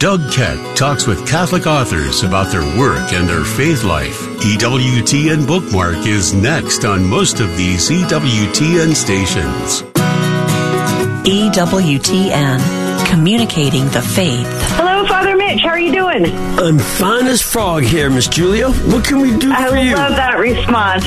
Doug Keck talks with Catholic authors about their work and their faith life. EWTN Bookmark is next on most of these EWTN stations. EWTN, communicating the faith. Hello, Father Mitch. How are you doing? I'm fine as frog here, Miss Julia. What can we do for you? I love that response.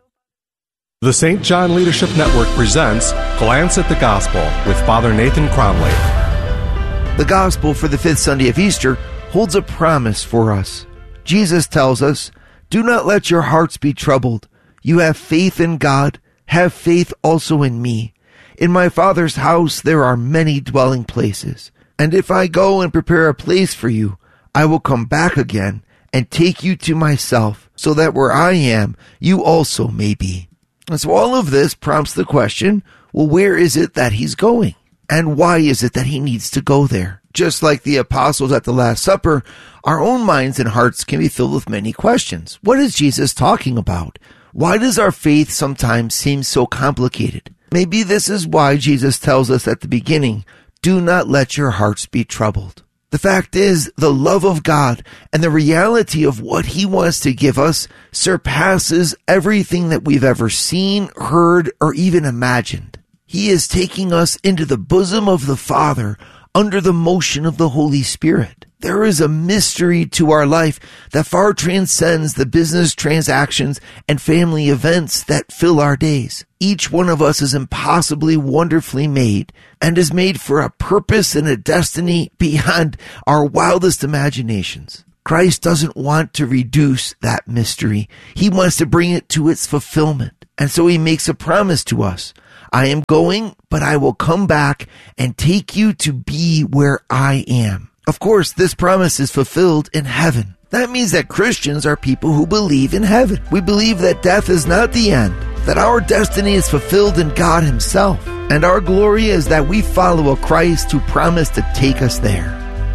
The St. John Leadership Network presents Glance at the Gospel with Father Nathan Cromley. The Gospel for the fifth Sunday of Easter holds a promise for us. Jesus tells us, "Do not let your hearts be troubled. You have faith in God. Have faith also in me. In my Father's house there are many dwelling places. And if I go and prepare a place for you, I will come back again and take you to myself, so that where I am, you also may be." And so all of this prompts the question, well, where is it that he's going? And why is it that he needs to go there? Just like the apostles at the Last Supper, our own minds and hearts can be filled with many questions. What is Jesus talking about? Why does our faith sometimes seem so complicated? Maybe this is why Jesus tells us at the beginning, do not let your hearts be troubled. The fact is, the love of God and the reality of what he wants to give us surpasses everything that we've ever seen, heard, or even imagined. He is taking us into the bosom of the Father under the motion of the Holy Spirit. There is a mystery to our life that far transcends the business transactions and family events that fill our days. Each one of us is impossibly wonderfully made and is made for a purpose and a destiny beyond our wildest imaginations. Christ doesn't want to reduce that mystery. He wants to bring it to its fulfillment. And so he makes a promise to us. I am going, but I will come back and take you to be where I am. Of course, this promise is fulfilled in heaven. That means that Christians are people who believe in heaven. We believe that death is not the end, that our destiny is fulfilled in God himself. And our glory is that we follow a Christ who promised to take us there.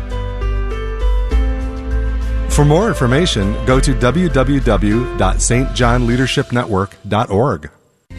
For more information, go to www.stjohnleadershipnetwork.org.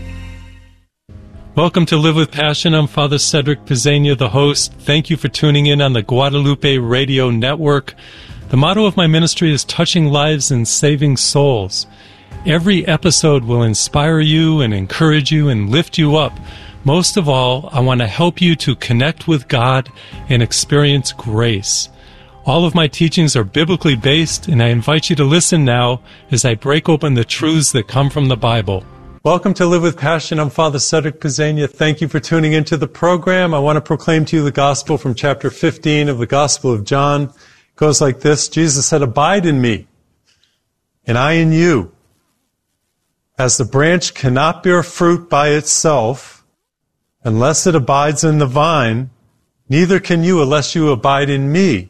Welcome to Live with Passion. I'm Father Cedric Pizzania, the host. Thank you for tuning in on the Guadalupe Radio Network. The motto of my ministry is touching lives and saving souls. Every episode will inspire you and encourage you and lift you up. Most of all, I want to help you to connect with God and experience grace. All of my teachings are biblically based, and I invite you to listen now as I break open the truths that come from the Bible. Welcome to Live with Passion. I'm Father Cedric Pizzania. Thank you for tuning into the program. I want to proclaim to you the gospel from chapter 15 of the Gospel of John. It goes like this. Jesus said, "Abide in me, and I in you. As the branch cannot bear fruit by itself unless it abides in the vine, neither can you unless you abide in me.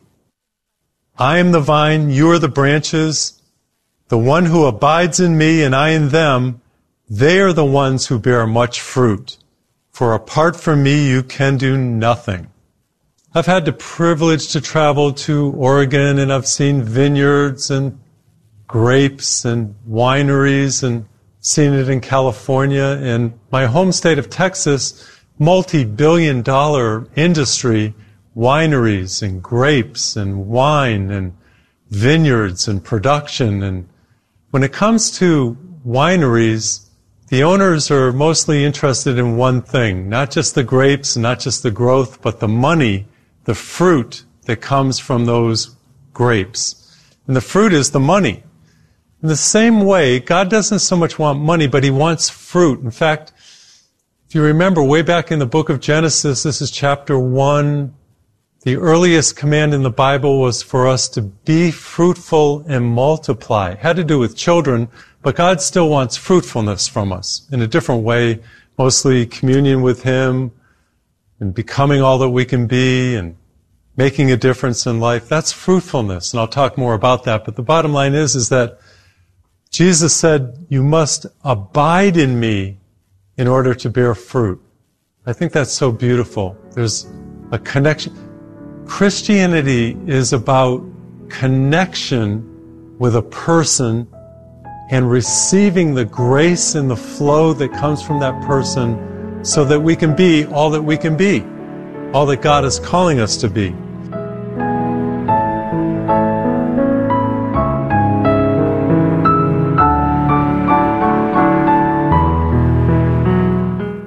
I am the vine, you are the branches. The one who abides in me and I in them, they are the ones who bear much fruit. For apart from me, you can do nothing." I've had the privilege to travel to Oregon, and I've seen vineyards and grapes and wineries, and seen it in California. In my home state of Texas, multi-billion-dollar industry, wineries and grapes and wine and vineyards and production. And when it comes to wineries, the owners are mostly interested in one thing, not just the grapes, not just the growth, but the money, the fruit that comes from those grapes. And the fruit is the money. In the same way, God doesn't so much want money, but he wants fruit. In fact, if you remember way back in the book of Genesis, this is chapter 1, the earliest command in the Bible was for us to be fruitful and multiply. It had to do with children, but God still wants fruitfulness from us in a different way, mostly communion with him and becoming all that we can be and making a difference in life. That's fruitfulness, and I'll talk more about that. But the bottom line is that Jesus said, you must abide in me in order to bear fruit. I think that's so beautiful. There's a connection. Christianity is about connection with a person and receiving the grace and the flow that comes from that person so that we can be all that we can be, all that God is calling us to be.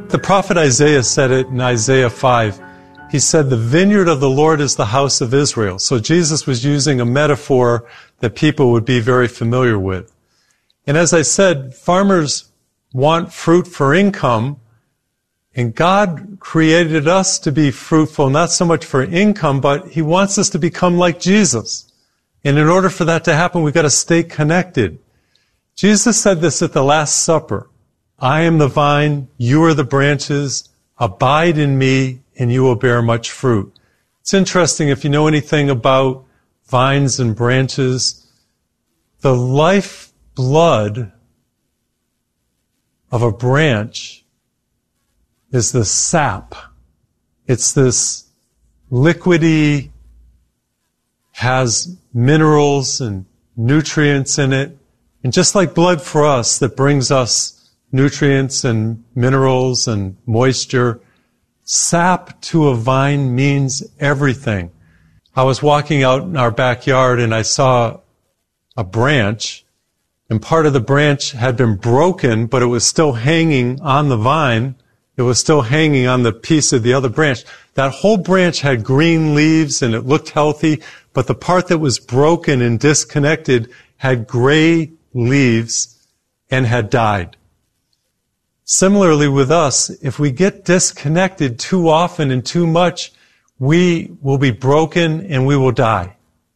The prophet Isaiah said it in Isaiah 5. He said, the vineyard of the Lord is the house of Israel. So Jesus was using a metaphor that people would be very familiar with. And as I said, farmers want fruit for income, and God created us to be fruitful, not so much for income, but He wants us to become like Jesus. And in order for that to happen, we've got to stay connected. Jesus said this at the Last Supper. I am the vine, you are the branches, abide in me, and you will bear much fruit. It's interesting, if you know anything about vines and branches, the lifeblood of a branch is the sap. It's this liquidy, has minerals and nutrients in it. And just like blood for us that brings us nutrients and minerals and moisture, sap to a vine means everything. I was walking out in our backyard and I saw a branch, and part of the branch had been broken, but it was still hanging on the vine. It was still hanging on the piece of the other branch. That whole branch had green leaves and it looked healthy, but the part that was broken and disconnected had gray leaves and had died. Similarly with us, if we get disconnected too often and too much, we will be broken and we will die.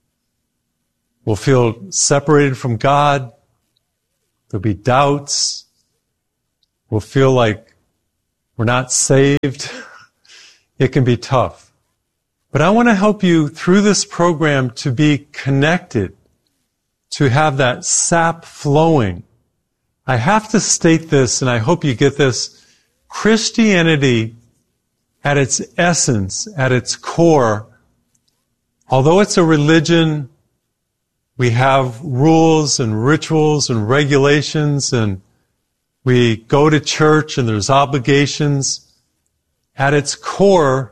We'll feel separated from God. There'll be doubts. We'll feel like we're not saved. It can be tough. But I want to help you through this program to be connected, to have that sap flowing. I have to state this, and I hope you get this. Christianity, at its essence, at its core, although it's a religion, we have rules and rituals and regulations, and we go to church and there's obligations. At its core,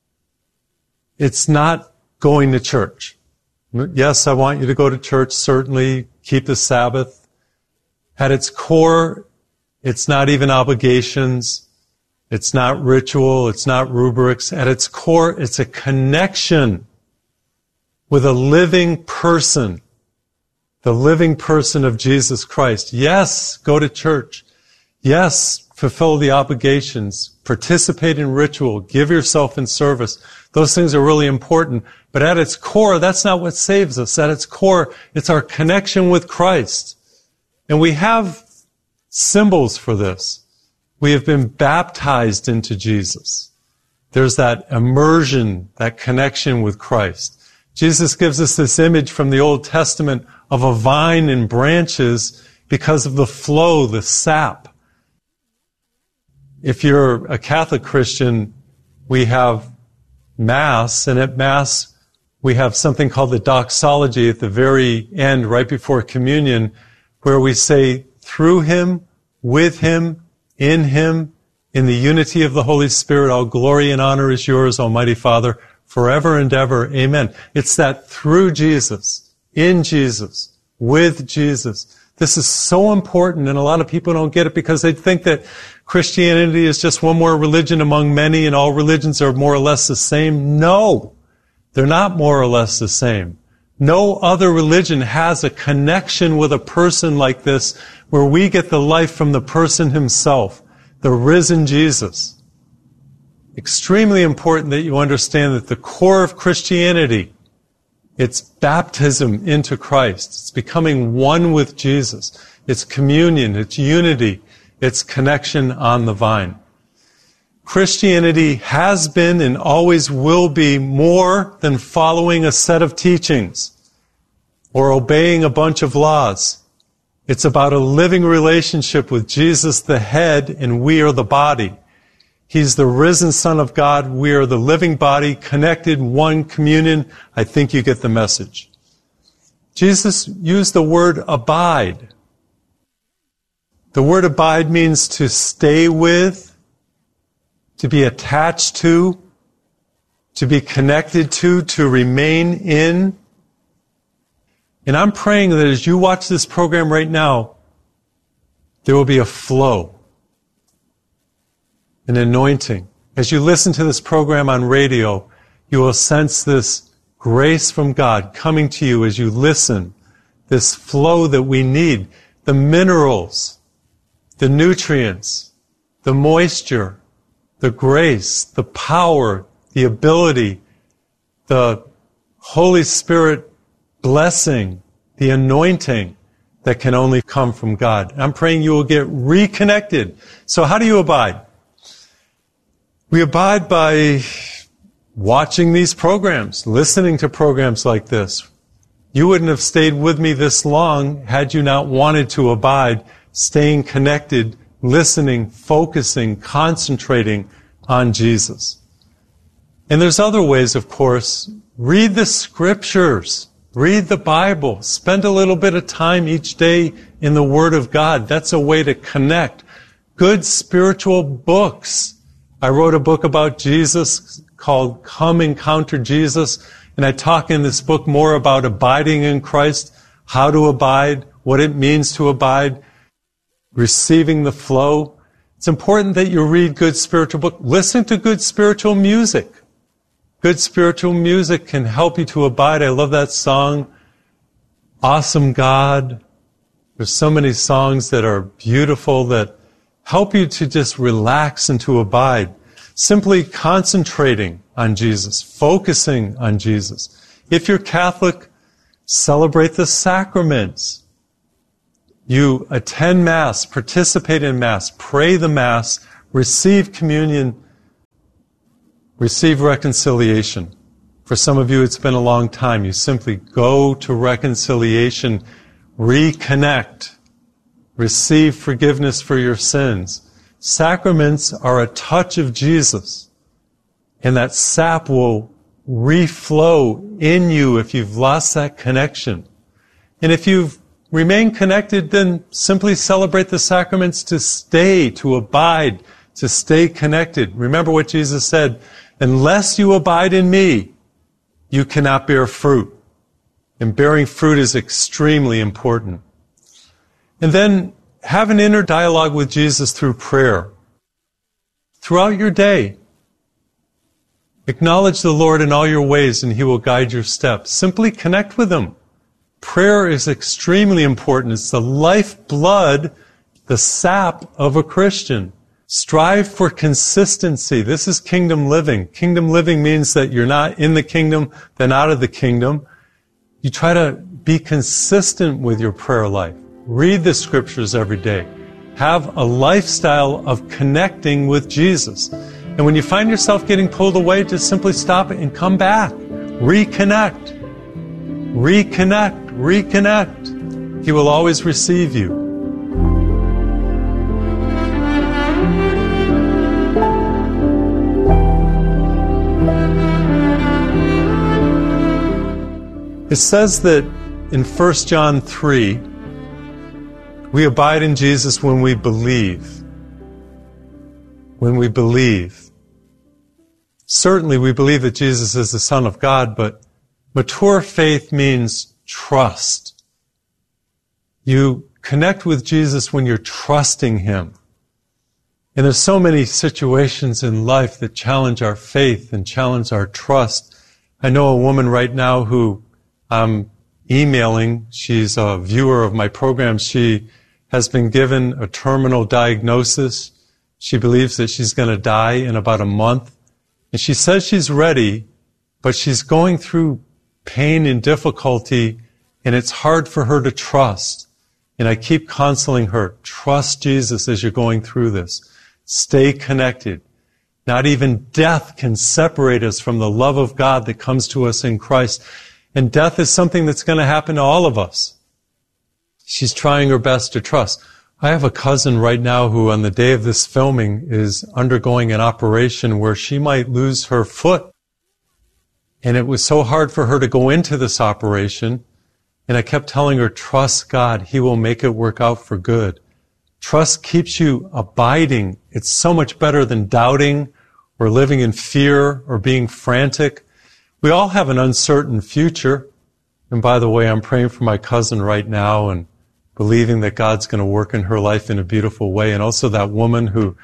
it's not going to church. Yes, I want you to go to church, certainly, keep the Sabbath. At its core, it's not even obligations. It's not ritual. It's not rubrics. At its core, it's a connection with a living person, the living person of Jesus Christ. Yes, go to church. Yes, fulfill the obligations. Participate in ritual. Give yourself in service. Those things are really important. But at its core, that's not what saves us. At its core, it's our connection with Christ. And we have symbols for this. We have been baptized into Jesus. There's that immersion, that connection with Christ. Jesus gives us this image from the Old Testament of a vine and branches because of the flow, the sap. If you're a Catholic Christian, we have Mass, and at Mass we have something called the doxology at the very end, right before communion, where we say, through Him, with Him, in the unity of the Holy Spirit, all glory and honor is yours, Almighty Father, forever and ever. Amen. It's that through Jesus, in Jesus, with Jesus. This is so important, and a lot of people don't get it because they think that Christianity is just one more religion among many and all religions are more or less the same. No, they're not more or less the same. No other religion has a connection with a person like this where we get the life from the person himself, the risen Jesus. Extremely important that you understand that the core of Christianity, it's baptism into Christ. It's becoming one with Jesus. It's communion. It's unity. It's connection on the vine. Christianity has been and always will be more than following a set of teachings or obeying a bunch of laws. It's about a living relationship with Jesus, the head, and we are the body. He's the risen Son of God. We are the living body, connected, one communion. I think you get the message. Jesus used the word abide. The word abide means to stay with, to be attached to be connected to remain in. And I'm praying that as you watch this program right now, there will be a flow. an anointing. As you listen to this program on radio, you will sense this grace from God coming to you as you listen, this flow that we need, the minerals, the nutrients, the moisture, the grace, the power, the ability, the Holy Spirit blessing, the anointing that can only come from God. I'm praying you will get reconnected. So how do you abide? We abide by watching these programs, listening to programs like this. You wouldn't have stayed with me this long had you not wanted to abide, staying connected, listening, focusing, concentrating on Jesus. And there's other ways, of course. Read the scriptures. Read the Bible. Spend a little bit of time each day in the Word of God. That's a way to connect. Good spiritual books. I wrote a book about Jesus called Come Encounter Jesus, and I talk in this book more about abiding in Christ, how to abide, what it means to abide, receiving the flow. It's important that you read good spiritual books. Listen to good spiritual music. Good spiritual music can help you to abide. I love that song, Awesome God. There's so many songs that are beautiful that help you to just relax and to abide. Simply concentrating on Jesus, focusing on Jesus. If you're Catholic, celebrate the sacraments. You attend Mass, participate in Mass, pray the Mass, receive communion, receive reconciliation. For some of you, it's been a long time. You simply go to reconciliation, reconnect, receive forgiveness for your sins. Sacraments are a touch of Jesus, and that sap will reflow in you if you've lost that connection. And if you've remained connected, then simply celebrate the sacraments to stay, to abide, to stay connected. Remember what Jesus said, unless you abide in me, you cannot bear fruit. And bearing fruit is extremely important. And then have an inner dialogue with Jesus through prayer. Throughout your day, acknowledge the Lord in all your ways and He will guide your steps. Simply connect with Him. Prayer is extremely important. It's the lifeblood, the sap of a Christian. Strive for consistency. This is kingdom living. Kingdom living means that you're not in the kingdom, then out of the kingdom. You try to be consistent with your prayer life. Read the scriptures every day. Have a lifestyle of connecting with Jesus. And when you find yourself getting pulled away, just simply stop it and come back. Reconnect. Reconnect. Reconnect. He will always receive you. It says that in 1 John 3, we abide in Jesus when we believe. When we believe. Certainly we believe that Jesus is the Son of God, but mature faith means trust. You connect with Jesus when you're trusting Him. And there's so many situations in life that challenge our faith and challenge our trust. I know a woman right now who I'm emailing. She's a viewer of my program. She has been given a terminal diagnosis. She believes that she's going to die in about a month. And she says she's ready, but she's going through pain and difficulty, and it's hard for her to trust. And I keep counseling her, trust Jesus as you're going through this. Stay connected. Not even death can separate us from the love of God that comes to us in Christ. And death is something that's going to happen to all of us. She's trying her best to trust. I have a cousin right now who on the day of this filming is undergoing an operation where she might lose her foot. And it was so hard for her to go into this operation. And I kept telling her, trust God. He will make it work out for good. Trust keeps you abiding. It's so much better than doubting or living in fear or being frantic. We all have an uncertain future. And by the way, I'm praying for my cousin right now and believing that God's going to work in her life in a beautiful way. And also that woman who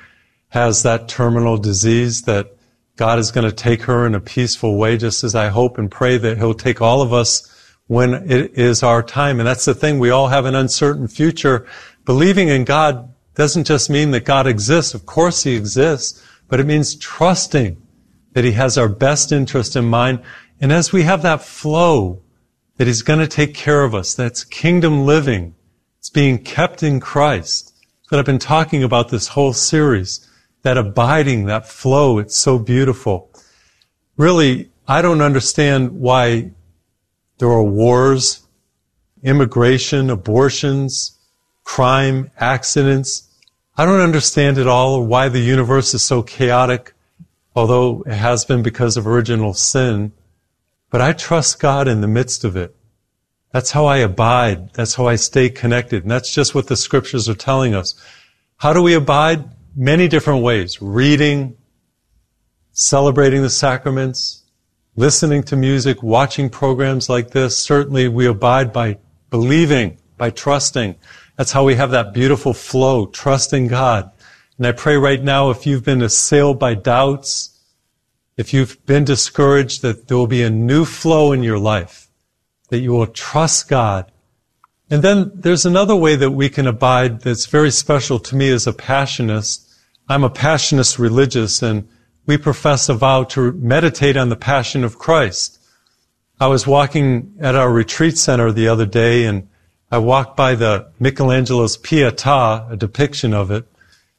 has that terminal disease, that God is going to take her in a peaceful way, just as I hope and pray that He'll take all of us when it is our time. And that's the thing. We all have an uncertain future. Believing in God doesn't just mean that God exists. Of course He exists, but it means trusting that He has our best interest in mind. And as we have that flow, that He's going to take care of us, that's kingdom living. It's being kept in Christ. That I've been talking about this whole series. That abiding, that flow, it's so beautiful. Really, I don't understand why there are wars, immigration, abortions, crime, accidents. I don't understand it all, or why the universe is so chaotic, although it has been because of original sin. But I trust God in the midst of it. That's how I abide. That's how I stay connected. And that's just what the scriptures are telling us. How do we abide? Many different ways. Reading, celebrating the sacraments, listening to music, watching programs like this. Certainly we abide by believing, by trusting. That's how we have that beautiful flow, trusting God. And I pray right now, if you've been assailed by doubts, if you've been discouraged, that there will be a new flow in your life, that you will trust God. And then there's another way that we can abide that's very special to me as a Passionist. I'm a Passionist religious, and we profess a vow to meditate on the Passion of Christ. I was walking at our retreat center the other day, and I walked by the Michelangelo's Pietà, a depiction of it,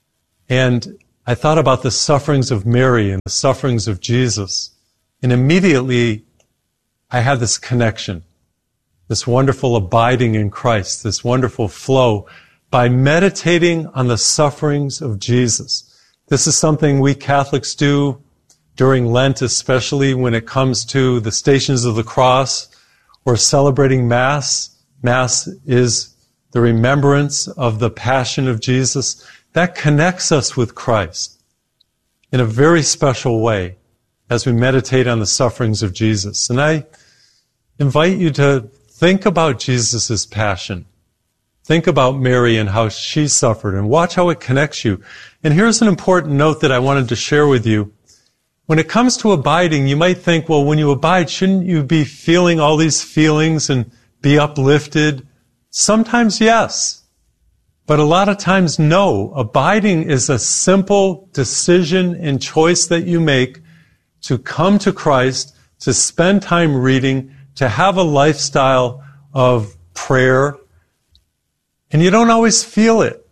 and I thought about the sufferings of Mary and the sufferings of Jesus. And immediately I had this connection, this wonderful abiding in Christ, this wonderful flow by meditating on the sufferings of Jesus. This is something we Catholics do during Lent, especially when it comes to the Stations of the Cross or celebrating Mass. Mass is the remembrance of the Passion of Jesus. That connects us with Christ in a very special way as we meditate on the sufferings of Jesus. And I invite you to think about Jesus' passion. Think about Mary and how she suffered, and watch how it connects you. And here's an important note that I wanted to share with you. When it comes to abiding, you might think, well, when you abide, shouldn't you be feeling all these feelings and be uplifted? Sometimes yes, but a lot of times no. Abiding is a simple decision and choice that you make to come to Christ, to spend time reading, to have a lifestyle of prayer. And you don't always feel it,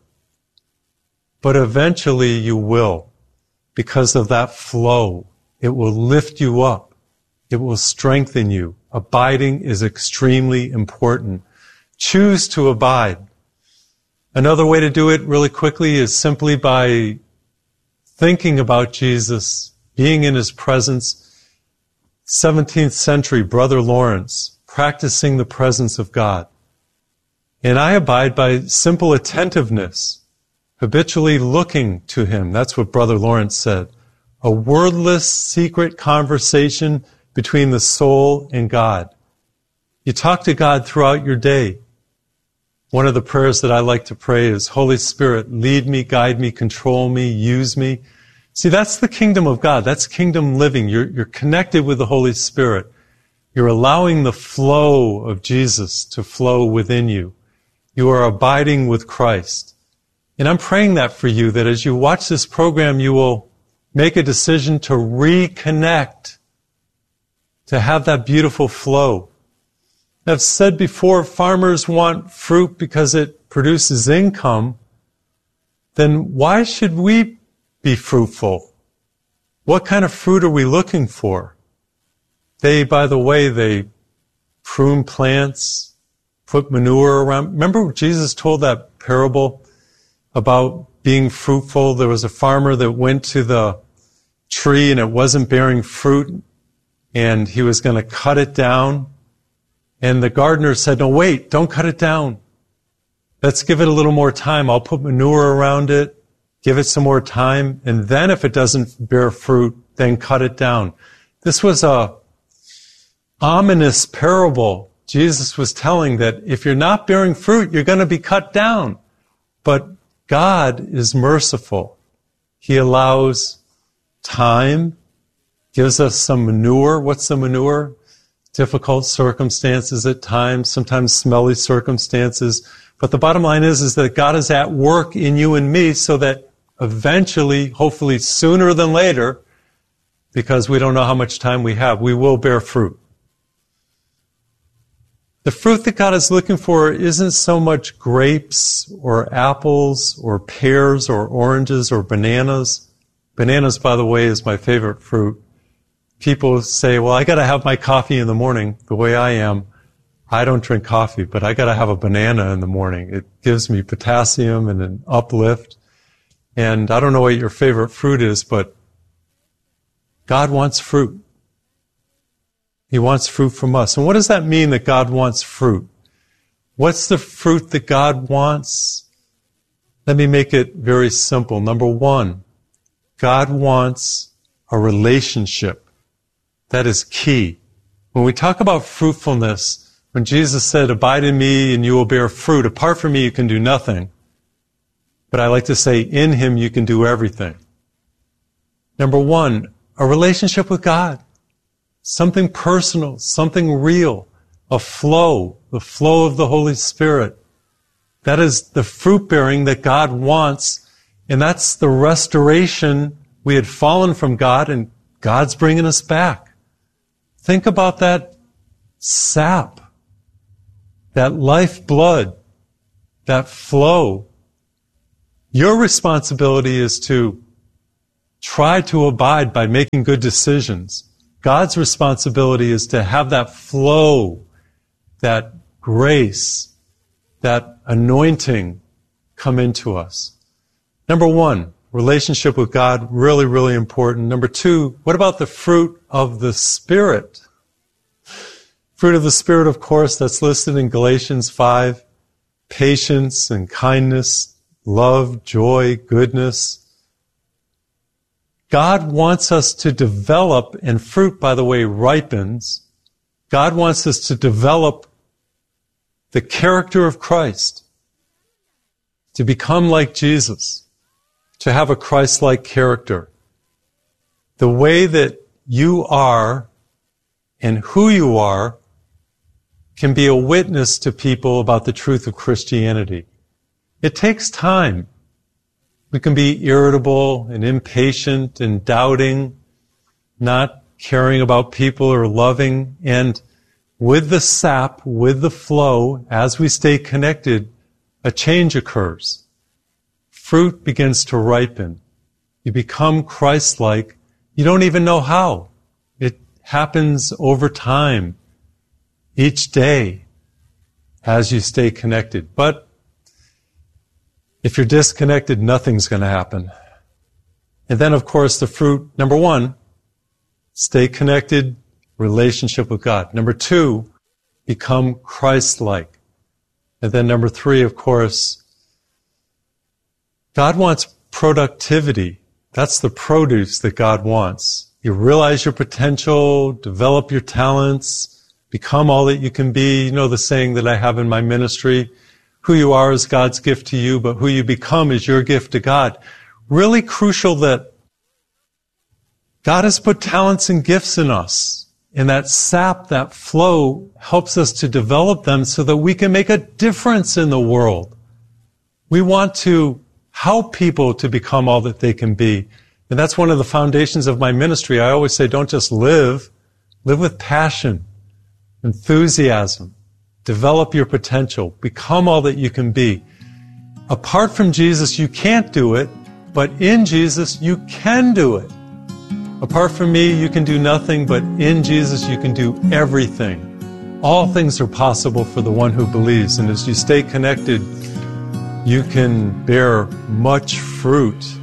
but eventually you will, because of that flow. It will lift you up. It will strengthen you. Abiding is extremely important. Choose to abide. Another way to do it really quickly is simply by thinking about Jesus, being in His presence. 17th century, Brother Lawrence, practicing the presence of God. And I abide by simple attentiveness, habitually looking to Him. That's what Brother Lawrence said. A wordless, secret conversation between the soul and God. You talk to God throughout your day. One of the prayers that I like to pray is, Holy Spirit, lead me, guide me, control me, use me. See, that's the kingdom of God. That's kingdom living. You're connected with the Holy Spirit. You're allowing the flow of Jesus to flow within you. You are abiding with Christ. And I'm praying that for you, that as you watch this program, you will make a decision to reconnect, to have that beautiful flow. I've said before, farmers want fruit because it produces income. Then why should we be fruitful? What kind of fruit are we looking for? By the way, they prune plants, put manure around. Remember Jesus told that parable about being fruitful? There was a farmer that went to the tree and it wasn't bearing fruit, and he was going to cut it down. And the gardener said, no, wait, don't cut it down. Let's give it a little more time. I'll put manure around it, give it some more time, and then if it doesn't bear fruit, then cut it down. This was a ominous parable. Jesus was telling that if you're not bearing fruit, you're going to be cut down. But God is merciful. He allows time, gives us some manure. What's the manure? Difficult circumstances at times, sometimes smelly circumstances. But the bottom line is that God is at work in you and me so that eventually, hopefully sooner than later, because we don't know how much time we have, we will bear fruit. The fruit that God is looking for isn't so much grapes or apples or pears or oranges or bananas. Bananas, by the way, is my favorite fruit. People say, well, I got to have my coffee in the morning the way I am. I don't drink coffee, but I got to have a banana in the morning. It gives me potassium and an uplift. And I don't know what your favorite fruit is, but God wants fruit. He wants fruit from us. And what does that mean that God wants fruit? What's the fruit that God wants? Let me make it very simple. Number one, God wants a relationship. That is key. When we talk about fruitfulness, when Jesus said, abide in me and you will bear fruit, apart from me you can do nothing. But I like to say, in him you can do everything. Number one, a relationship with God. Something personal, something real, a flow, the flow of the Holy Spirit. That is the fruit bearing that God wants, and that's the restoration. We had fallen from God, and God's bringing us back. Think about that sap, that lifeblood, that flow. Your responsibility is to try to abide by making good decisions. God's responsibility is to have that flow, that grace, that anointing come into us. Number one, relationship with God, really, really important. Number two, what about the fruit of the Spirit? Fruit of the Spirit, of course, that's listed in Galatians 5. Patience and kindness, love, joy, goodness. God wants us to develop, and fruit, by the way, ripens. God wants us to develop the character of Christ, to become like Jesus, to have a Christ-like character. The way that you are and who you are can be a witness to people about the truth of Christianity. It takes time. We can be irritable and impatient and doubting, not caring about people or loving. And with the sap, with the flow, as we stay connected, a change occurs. Fruit begins to ripen. You become Christ-like. You don't even know how. It happens over time, each day, as you stay connected. But if you're disconnected, nothing's going to happen. And then, of course, the fruit, number one, stay connected, relationship with God. Number two, become Christ-like. And then number three, of course, God wants productivity. That's the produce that God wants. You realize your potential, develop your talents, become all that you can be. You know the saying that I have in my ministry, who you are is God's gift to you, but who you become is your gift to God. Really crucial that God has put talents and gifts in us. And that sap, that flow, helps us to develop them so that we can make a difference in the world. We want to help people to become all that they can be. And that's one of the foundations of my ministry. I always say, don't just live with passion, enthusiasm. Develop your potential. Become all that you can be. Apart from Jesus, you can't do it, but in Jesus, you can do it. Apart from me, you can do nothing, but in Jesus, you can do everything. All things are possible for the one who believes, and as you stay connected, you can bear much fruit